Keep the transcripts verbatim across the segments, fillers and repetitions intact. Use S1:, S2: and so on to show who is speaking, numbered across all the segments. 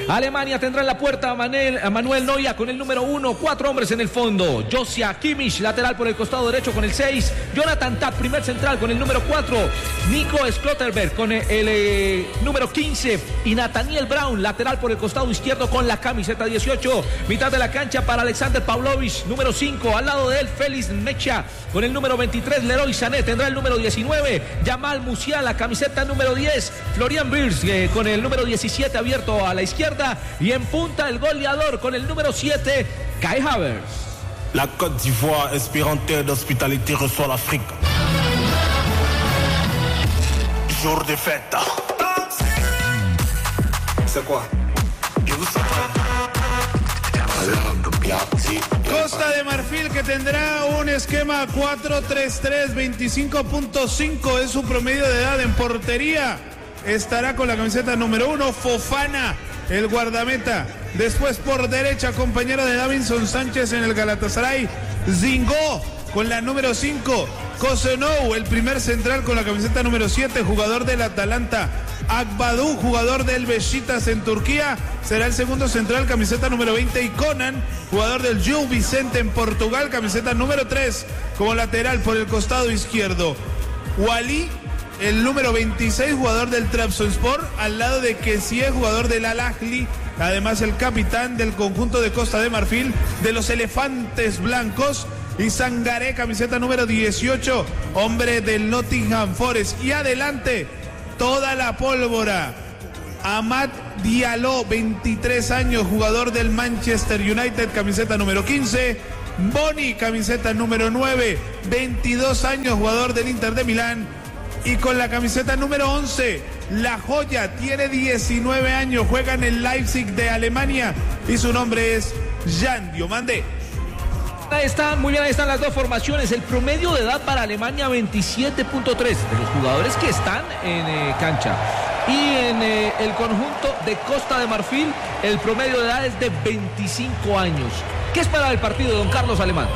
S1: Alemania tendrá en la puerta a Manuel, a Manuel Neuer con el número uno, cuatro hombres en el fondo. Josia Kimmich, lateral por el costado derecho con el seis. Jonathan Tah, primer central con el número cuatro. Nico Schlotterberg con el, el, el número quince. Y Nathaniel Brown, lateral por el costado izquierdo con la camiseta dieciocho. Mitad de la cancha para Alexander Pavlovich, número cinco. Al lado de él, Félix Mecha con el número veintitrés. Leroy Sané tendrá el número diecinueve. Jamal Musiala, camiseta número diez. Florian Wirtz eh, con el número diecisiete abierto a la izquierda. Y en punta el goleador con el número siete, Kai Havertz.
S2: La Côte d'Ivoire, espérante d'hospitalité, reçoit l'Afrique. Jour de fête. C'est quoi?
S3: Costa de Marfil, que tendrá un esquema cuatro tres tres, veinticinco punto cinco es su promedio de edad en portería. Estará con la camiseta número uno, Fofana, el guardameta. Después por derecha, compañero de Davinson Sánchez en el Galatasaray, Zingó con la número cinco. Kosenou, el primer central con la camiseta número siete, jugador del Atalanta. Akbadou, jugador del Beşiktaş en Turquía, será el segundo central, camiseta número veinte. Y Conan, jugador del Gil Vicente en Portugal, camiseta número tres, como lateral por el costado izquierdo. Wally, el número veintiséis, jugador del Trabzonspor, al lado de Kessie, jugador del Al Ahly, además el capitán del conjunto de Costa de Marfil, de los Elefantes Blancos. Y Sangaré, camiseta número dieciocho, hombre del Nottingham Forest. Y adelante, toda la pólvora. Amad Diallo, veintitrés años, jugador del Manchester United, camiseta número quince. Boni, camiseta número nueve, veintidós años, jugador del Inter de Milán. Y con la camiseta número once, La Joya, tiene diecinueve años, juega en el Leipzig de Alemania y su nombre es Jan Diomande.
S1: Ahí están, muy bien, ahí están las dos formaciones. El promedio de edad para Alemania, veintisiete punto tres de los jugadores que están en eh, cancha. Y en eh, el conjunto de Costa de Marfil, el promedio de edad es de veinticinco años. ¿Qué espera del partido, don Carlos Alemán?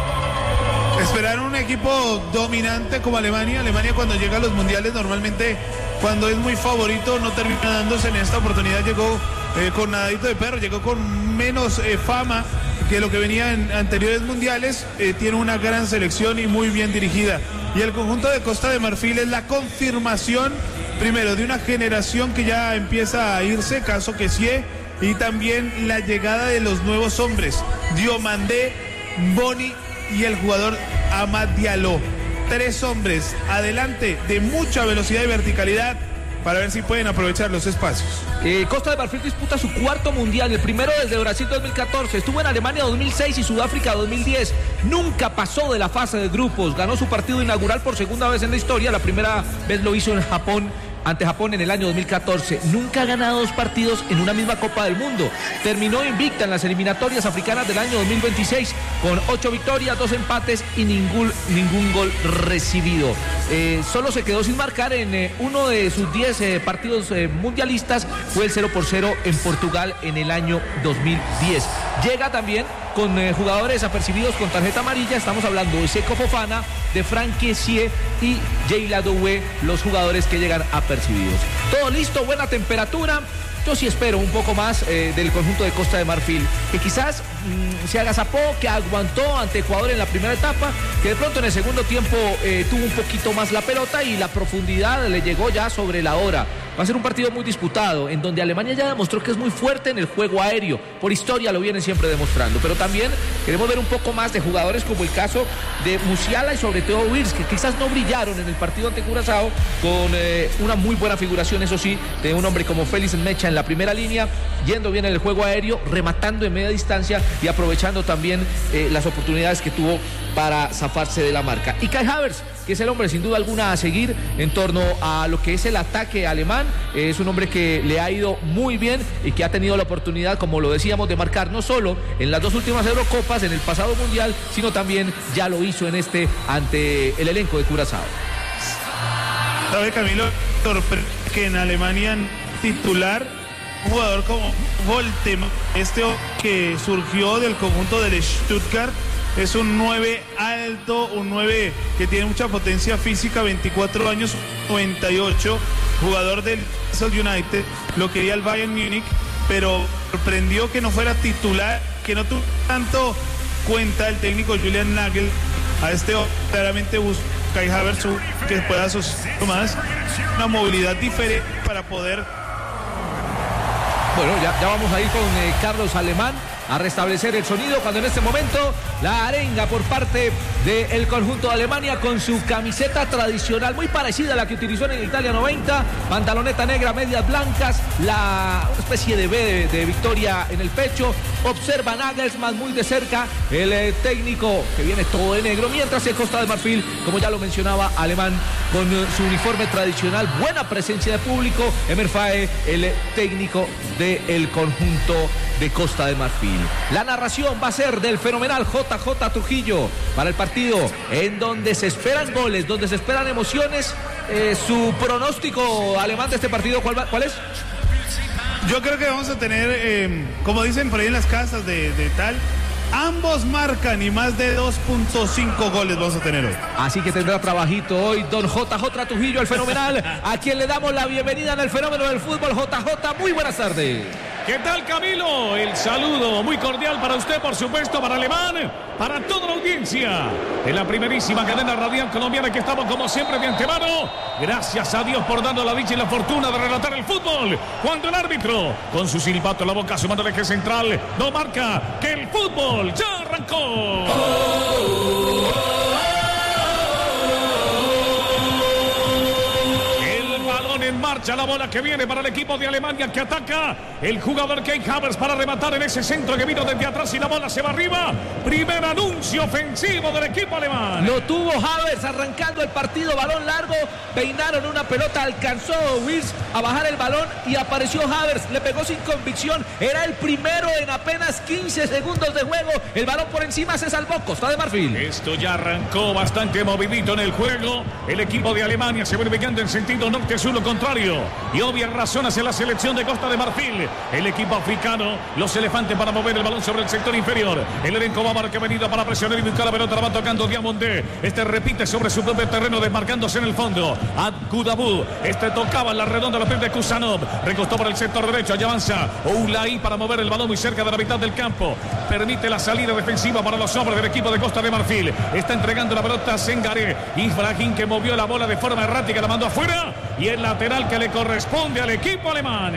S3: Esperar un equipo dominante como Alemania. Alemania, cuando llega a los mundiales, normalmente cuando es muy favorito no termina dándose. En esta oportunidad llegó eh, con nadadito de perro, llegó con menos eh, fama que lo que venía en anteriores mundiales. Eh, tiene una gran selección y muy bien dirigida. Y el conjunto de Costa de Marfil es la confirmación, primero, de una generación que ya empieza a irse, caso Kessie, y también la llegada de los nuevos hombres, Diomandé, Boni y el jugador Amad Diallo. Tres hombres adelante de mucha velocidad y verticalidad para ver si pueden aprovechar los espacios.
S1: Eh, Costa de Marfil disputa su cuarto mundial, el primero desde Brasil dos mil catorce, estuvo en Alemania dos mil seis y Sudáfrica dos mil diez, nunca pasó de la fase de grupos, ganó su partido inaugural por segunda vez en la historia, la primera vez lo hizo en Japón, ante Japón en el año dos mil catorce, nunca ha ganado dos partidos en una misma Copa del Mundo, terminó invicta en las eliminatorias africanas del año dos mil veintiséis, con ocho victorias, dos empates y ningún, ningún gol recibido. Eh, solo se quedó sin marcar en eh, uno de sus diez eh, partidos eh, mundialistas, fue el cero por cero en Portugal en el año dos mil diez. Llega también con eh, jugadores apercibidos con tarjeta amarilla, estamos hablando de Seko Fofana, de Franck Kessie y Jayla Doué, los jugadores que llegan apercibidos. Todo listo, buena temperatura. Yo sí espero un poco más eh, del conjunto de Costa de Marfil, que quizás mmm, se agazapó, que aguantó ante Ecuador en la primera etapa, que de pronto en el segundo tiempo eh, tuvo un poquito más la pelota y la profundidad le llegó ya sobre la hora. Va a ser un partido muy disputado, en donde Alemania ya demostró que es muy fuerte en el juego aéreo. Por historia lo vienen siempre demostrando. Pero también queremos ver un poco más de jugadores como el caso de Musiala y sobre todo Wirtz, que quizás no brillaron en el partido ante Curazao, con eh, una muy buena figuración, eso sí, de un hombre como Félix Mecha en la primera línea, yendo bien en el juego aéreo, rematando en media distancia y aprovechando también eh, las oportunidades que tuvo para zafarse de la marca. Y Kai Havertz, que es el hombre sin duda alguna a seguir en torno a lo que es el ataque alemán, es un hombre que le ha ido muy bien y que ha tenido la oportunidad, como lo decíamos, de marcar no solo en las dos últimas Eurocopas, en el pasado Mundial, sino también ya lo hizo en este ante el elenco de Curazao.
S3: ¿Sabe, Camilo? Que en Alemania titular un jugador como Voltem, este que surgió del conjunto del Stuttgart, es un nueve alto, un nueve que tiene mucha potencia física, veinticuatro años, noventa y ocho, jugador del United, lo quería el Bayern Múnich, pero sorprendió que no fuera titular, que no tuvo tanto cuenta el técnico Julian Nagel a este claramente busca Kai Havertz que pueda asociar más una movilidad diferente para poder.
S1: Bueno, ya, ya vamos a ir con eh, Carlos Alemán a restablecer el sonido cuando en este momento la arenga por parte del conjunto de Alemania con su camiseta tradicional muy parecida a la que utilizó en el Italia noventa, pantaloneta negra, medias blancas, la una especie de B de, de victoria en el pecho. Observa Nagelsmann muy de cerca, el eh, técnico que viene todo de negro, mientras el Costa de Marfil, como ya lo mencionaba, Alemán con eh, su uniforme tradicional, buena presencia de público. Emer Faé, el eh, técnico del conjunto de Costa de Marfil. La narración va a ser del fenomenal J J Trujillo para el partido en donde se esperan goles, donde se esperan emociones. Eh, su pronóstico, Alemán, de este partido, ¿cuál, va, cuál es?
S3: Yo creo que vamos a tener, eh, como dicen por ahí en las casas de, de tal, ambos marcan y más de dos punto cinco goles vamos a tener hoy.
S1: Así que tendrá trabajito hoy don J J Trujillo, el fenomenal, a quien le damos la bienvenida en el fenómeno del fútbol. J J, muy buenas tardes.
S4: ¿Qué tal, Camilo? El saludo muy cordial para usted, por supuesto, para Alemán, para toda la audiencia de la primerísima cadena radial colombiana, que estamos como siempre de antemano. Gracias a Dios por darnos la dicha y la fortuna de relatar el fútbol. Cuando el árbitro, con su silbato en la boca, sumando el eje central, no marca que el fútbol ya arrancó. Oh, oh, oh. En marcha la bola que viene para el equipo de Alemania, que ataca el jugador Kai Havertz para rematar en ese centro que vino desde atrás y la bola se va arriba. Primer anuncio ofensivo del equipo alemán.
S1: Lo tuvo Havertz arrancando el partido, balón largo, peinaron una pelota, alcanzó Wirtz a bajar el balón y apareció Havertz, le pegó sin convicción, era el primero en apenas quince segundos de juego, el balón por encima, se salvó Costa de Marfil.
S4: Esto ya arrancó bastante movidito en el juego. El equipo de Alemania se vuelve guiando en sentido norte-sur, lo contrario, y obvias razones en la selección de Costa de Marfil. El equipo africano, los elefantes, para mover el balón sobre el sector inferior. El elenco bávaro que ha venido para presionar y buscar la pelota, la va tocando Diamondé. Este repite sobre su propio terreno, desmarcándose en el fondo. Adkudabú, este tocaba en la redonda, la pierde Kusanov, recostó por el sector derecho, allá avanza Oulaí para mover el balón muy cerca de la mitad del campo. Permite la salida defensiva para los hombres del equipo de Costa de Marfil. Está entregando la pelota a Sengaré. Ibrahim, que movió la bola de forma errática, la mandó afuera, y el lateral que le corresponde al equipo alemán.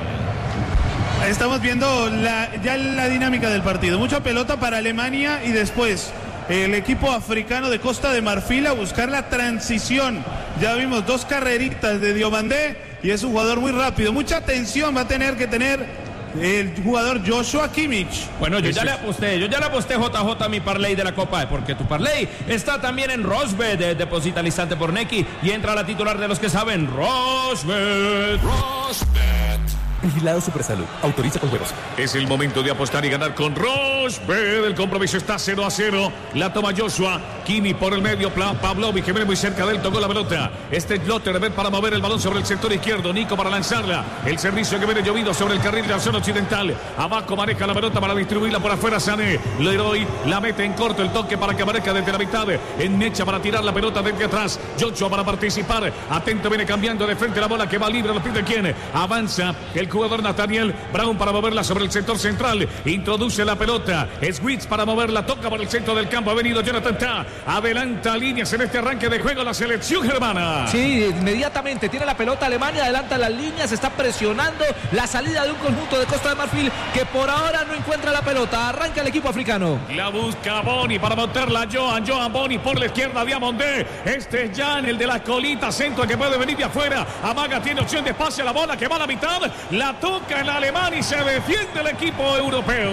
S3: Estamos viendo la, ya la dinámica del partido. Mucha pelota para Alemania y después el equipo africano de Costa de Marfil a buscar la transición. Ya vimos dos carreritas de Diomandé y es un jugador muy rápido. Mucha atención va a tener que tener el jugador Joshua Kimmich.
S5: Bueno, yo ya le aposté, yo ya le aposté J J a mi parlay de la Copa, porque tu parlay está también en Rosbet. De, deposita al instante por Nequi y entra a la titular de los que saben, Rosbet. Rosbet.
S6: Vigilado Supersalud. Autoriza con juegos.
S4: Es el momento de apostar y ganar con Rosbet. El compromiso está cero a cero. La toma Joshua. Kimi por el medio. Pavlovic, que viene muy cerca de él, tocó la pelota. Este Lotterbert para mover el balón sobre el sector izquierdo. Nico para lanzarla. El servicio que viene llovido sobre el carril de la zona occidental. Abajo maneja la pelota para distribuirla por afuera. Sané. Leroy la mete en corto. El toque para que aparezca desde la mitad. En Mecha para tirar la pelota desde atrás. Joshua para participar. Atento, viene cambiando de frente la bola que va libre. Lo pide quién. Avanza el jugador Nathaniel Brown para moverla sobre el sector central. Introduce la pelota. Es Wirtz para moverla. Toca por el centro del campo. Ha venido Jonathan Tah. Adelanta líneas en este arranque de juego la selección germana.
S1: Sí, inmediatamente tiene la pelota Alemania. Adelanta las líneas. Está presionando la salida de un conjunto de Costa de Marfil que por ahora no encuentra la pelota. Arranca el equipo africano.
S4: La busca Boni para montarla a Johan. Johan Boni por la izquierda. Diamondé. Este es Jan, el de las colitas. Centro que puede venir de afuera. Amaga tiene opción de espacio. La bola que va a la mitad. La toca el alemán y se defiende el equipo europeo.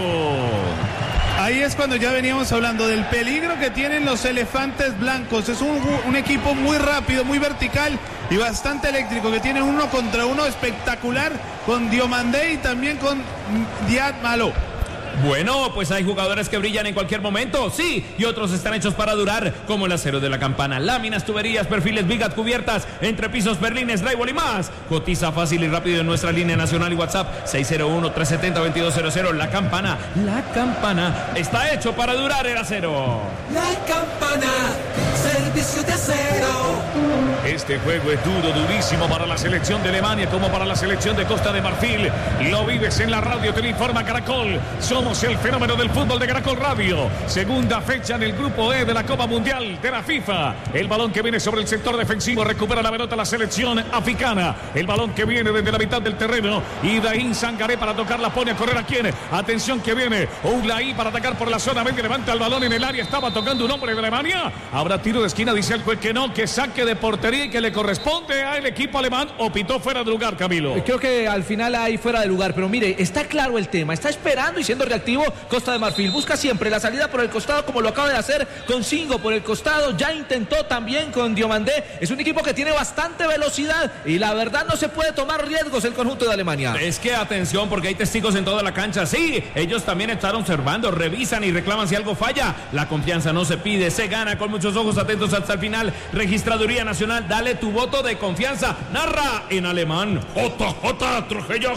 S3: Ahí es cuando ya veníamos hablando del peligro que tienen los elefantes blancos. Es un, un equipo muy rápido, muy vertical y bastante eléctrico, que tiene uno contra uno espectacular con Diomandé y también con Diad Malo.
S5: Bueno, pues hay jugadores que brillan en cualquier momento, sí, y otros están hechos para durar, como el acero de la campana, láminas, tuberías, perfiles, vigas, cubiertas, entrepisos, berlines, drywall y más. Cotiza fácil y rápido en nuestra línea nacional y WhatsApp seis cero uno, tres siete cero, dos dos cero cero. La campana, la campana, está hecho para durar el acero.
S7: La campana, servicio de acero.
S4: Este juego es duro, durísimo para la selección de Alemania como para la selección de Costa de Marfil. Lo vives en la radio, te lo informa Caracol. Somos el fenómeno del fútbol de Caracol Radio. Segunda fecha en el grupo E de la Copa Mundial de la FIFA. El balón que viene sobre el sector defensivo, recupera la pelota la selección africana. El balón que viene desde la mitad del terreno. Ibrahim Sangaré para tocarla, pone a correr a quién. Atención que viene Oulaí para atacar por la zona media, levanta el balón en el área, estaba tocando un hombre de Alemania. Habrá tiro de esquina, dice el juez que no, que saque de portería y que le corresponde al equipo alemán, o pitó fuera de lugar, Camilo.
S1: Creo que al final hay fuera de lugar, pero mire, está claro el tema, está esperando y siendo reactivo Costa de Marfil, busca siempre la salida por el costado como lo acaba de hacer con Singo por el costado, ya intentó también con Diomandé, es un equipo que tiene bastante velocidad y la verdad no se puede tomar riesgos el conjunto de Alemania.
S5: Es que atención porque hay testigos en toda la cancha, sí, ellos también están observando, revisan y reclaman si algo falla, la confianza no se pide, se gana con muchos ojos atentos hasta el final. Registraduría Nacional, dale tu voto de confianza. Narra en alemán J J Trujillo.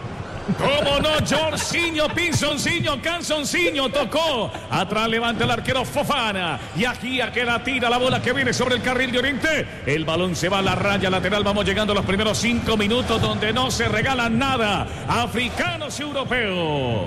S4: ¿Cómo no? Jorginho, Pinzoncillo, Canzoncillo tocó. Atrás levanta el arquero Fofana. Y aquí a que la tira la bola que viene sobre el carril de Oriente. El balón se va a la raya lateral. Vamos llegando a los primeros cinco minutos donde no se regalan nada. Africanos y europeos.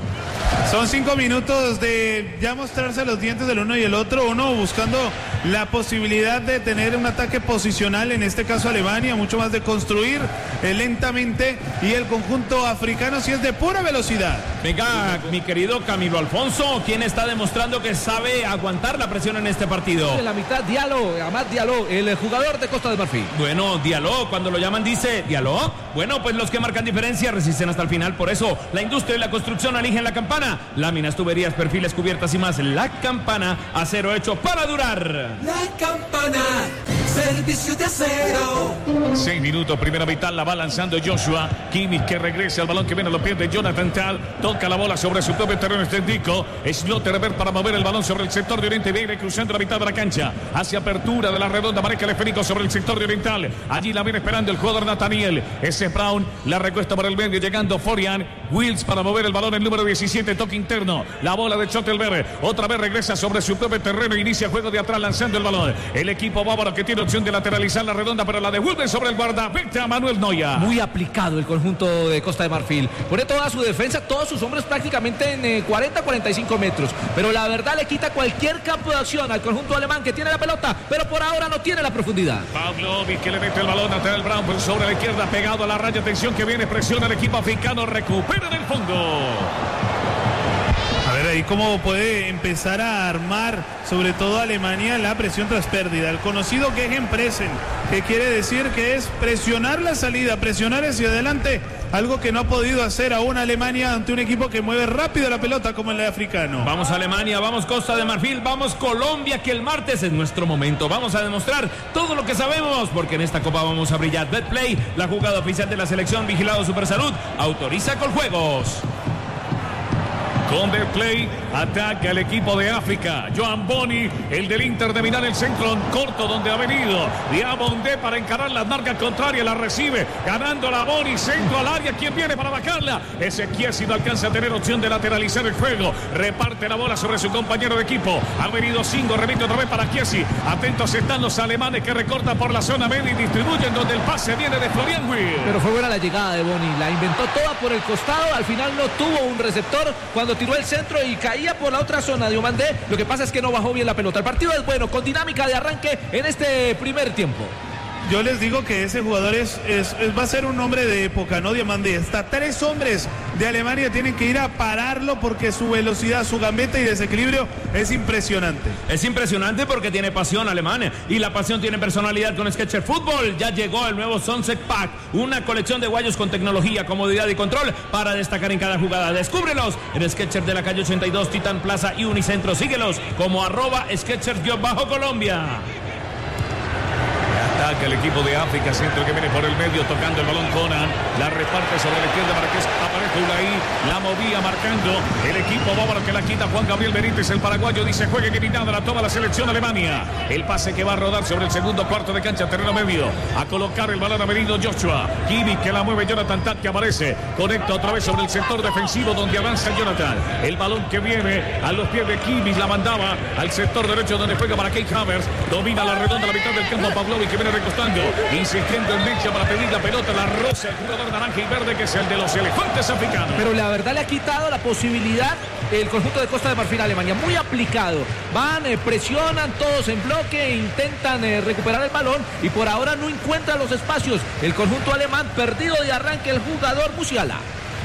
S3: Son cinco minutos de ya mostrarse los dientes del uno y el otro, uno buscando la posibilidad de tener un ataque posicional, en este caso Alemania, mucho más de construir eh, lentamente, y el conjunto africano sí es de pura velocidad.
S5: Venga, mi querido Camilo Alfonso, ¿quién está demostrando que sabe aguantar la presión en este partido?
S1: En la mitad, Diallo, Amad Diallo, el jugador de Costa de Marfil.
S5: Bueno, Diallo, cuando lo llaman dice, ¿Diallo? Bueno, pues los que marcan diferencia resisten hasta el final, por eso la industria y la construcción eligen la campana. Láminas, tuberías, perfiles, cubiertas y más. La Campana, acero hecho para durar.
S7: La Campana, servicio de acero.
S4: Seis minutos, primera mitad, la va lanzando Joshua Kimmich, que regresa al balón que viene, lo pierde Jonathan Tal, toca la bola sobre su propio terreno extendido. Slotterberg para mover el balón sobre el sector de Oriente, viene cruzando la mitad de la cancha, hacia apertura de la redonda, marca el esférico sobre el sector de Oriental. Allí la viene esperando el jugador Nathaniel. Ese Brown, la recuesta por el medio, llegando Florian Wills para mover el balón, el número diecisiete, toque interno, la bola de Schottelberg, otra vez regresa sobre su propio terreno, inicia juego de atrás lanzando el balón. El equipo bávaro que tiene opción de lateralizar la redonda, pero la devuelve sobre el guardameta Manuel Neuer.
S1: Muy aplicado el conjunto de Costa de Marfil, pone toda su defensa, todos sus hombres prácticamente en eh, cuarenta a cuarenta y cinco metros, pero la verdad le quita cualquier campo de acción al conjunto alemán que tiene la pelota, pero por ahora no tiene la profundidad.
S4: Pavlovic que le mete el balón a el Brown sobre la izquierda, pegado a la raya, atención que viene, presiona el equipo africano, recupera en el fondo.
S3: A ver ahí cómo puede empezar a armar, sobre todo Alemania, la presión tras pérdida. El conocido Gegenpressen, que quiere decir que es presionar la salida, presionar hacia adelante, algo que no ha podido hacer aún Alemania ante un equipo que mueve rápido la pelota como el africano.
S5: Vamos Alemania, vamos Costa de Marfil, vamos Colombia, que el martes es nuestro momento. Vamos a demostrar todo lo que sabemos, porque en esta copa vamos a brillar. Betplay, la jugada oficial de la selección, vigilado Supersalud, autoriza Coljuegos.
S4: Con Betplay, ataca el equipo de África. Joan Boni, el del Inter de Milán, el centro en corto donde ha venido Diabondé para encarar las marcas contrarias, la recibe, ganando la Boni, centro al área, ¿quién viene para bajarla? Ese Chiesi no alcanza a tener opción de lateralizar el juego, reparte la bola sobre su compañero de equipo, ha venido Singo, remite otra vez para Chiesi, atentos están los alemanes que recortan por la zona media y distribuyen donde el pase viene de Florian Wirtz.
S1: Pero fue buena la llegada de Boni, la inventó toda por el costado, al final no tuvo un receptor cuando tiró el centro y caía por la otra zona de Diomandé. Lo que pasa es que no bajó bien la pelota. El partido es bueno, con dinámica de arranque en este primer tiempo.
S3: Yo les digo que ese jugador es, es, es va a ser un hombre de época, ¿no? Diomandé. Hasta tres hombres de Alemania tienen que ir a pararlo porque su velocidad, su gambeta y desequilibrio es impresionante.
S5: Es impresionante porque tiene pasión Alemania y la pasión tiene personalidad con Sketcher Fútbol. Ya llegó el nuevo Sunset Pack, una colección de guayos con tecnología, comodidad y control para destacar en cada jugada. Descúbrelos en Sketcher de la calle ochenta y dos, Titán Plaza y Unicentro. Síguelos como arroba Sketchers-Colombia.
S4: Ataca el equipo de África, centro que viene por el medio, tocando el balón Conan, la reparte sobre la izquierda para que aparezca Ulaí, la Vía marcando el equipo bávaro que la quita Juan Gabriel Benítez, el paraguayo, dice juegue que nada, la toma la selección Alemania. El pase que va a rodar sobre el segundo cuarto de cancha, terreno medio, a colocar el balón a Benito Joshua. Kimmich que la mueve, Jonathan Tah que aparece, conecta otra vez sobre el sector defensivo donde avanza Jonathan. El balón que viene a los pies de Kimmich, la mandaba al sector derecho donde juega para Kai Havertz, domina la redonda, la mitad del campo, Pavlovic que viene recostando, insistiendo en Mecha para pedir la pelota, la rosa, el jugador naranja y verde que es el de los elefantes africanos.
S1: Pero la verdad le ha quitado la posibilidad el conjunto de Costa de Marfil a Alemania, muy aplicado, van, eh, presionan todos en bloque, intentan eh, recuperar el balón y por ahora no encuentran los espacios, el conjunto alemán perdido de arranque el jugador Musiala.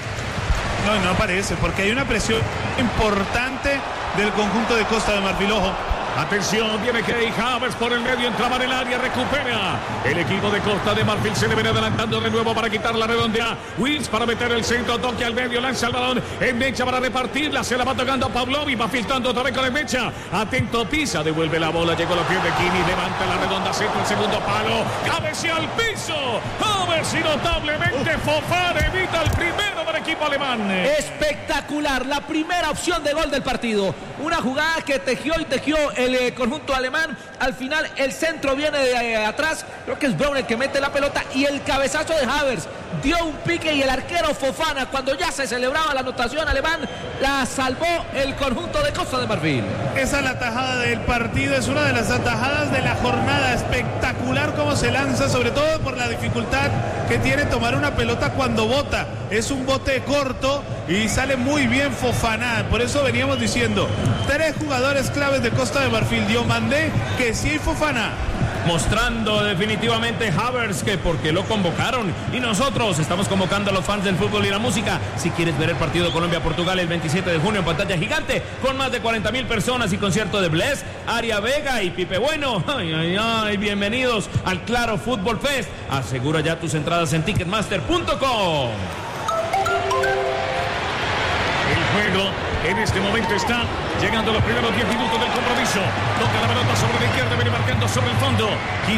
S3: No, no aparece, porque hay una presión importante del conjunto de Costa de Marfil. Ojo.
S4: Atención, viene Kai Havertz por el medio, entraba en el área, recupera. El equipo de Costa de Marfil se le viene adelantando de nuevo para quitar la redondea. Wills para meter el centro, toque al medio, lanza el balón. En Mecha para repartirla, se la va tocando a Pavlovic, va filtrando otra vez con el Mecha. Atento, pisa, devuelve la bola, llegó a los pies de Kimmich, levanta la redonda, centro, el segundo palo. Cabecea al piso. Havertz y notablemente Fofana evita el primero del equipo alemán.
S1: Espectacular, la primera opción de gol del partido. Una jugada que tejió y tejió el eh, conjunto alemán. Al final el centro viene de eh, atrás, creo que es Brown el que mete la pelota y el cabezazo de Havertz dio un pique y el arquero Fofana, cuando ya se celebraba la anotación alemán, la salvó el conjunto de Costa de Marfil.
S3: Esa es la tajada del partido, es una de las atajadas de la jornada. Espectacular cómo se lanza, sobre todo por la dificultad que tiene tomar una pelota cuando bota. Es un bote corto y sale muy bien Fofana. Por eso veníamos diciendo, tres jugadores claves de Costa de Marfil, Diomandé, Kessie y Fofana.
S5: Mostrando definitivamente Havertz que porque lo convocaron y nosotros estamos convocando a los fans del fútbol y la música. Si quieres ver el partido Colombia-Portugal el veintisiete de junio en pantalla gigante con más de cuarenta mil personas y concierto de Bless, Aria Vega y Pipe Bueno. Ay, ay, ay, bienvenidos al Claro Fútbol Fest. Asegura ya tus entradas en ticketmaster punto com.
S4: El juego en este momento está llegando los primeros diez minutos del compromiso. Toca la pelota sobre la izquierda, viene marcando sobre el fondo.